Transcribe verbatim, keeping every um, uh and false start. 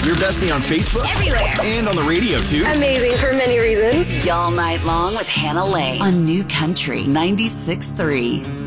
Your bestie on Facebook. Everywhere. And on the radio, too. Amazing for many reasons. Y'all night long with Hannah Lay on New Country ninety-six point three.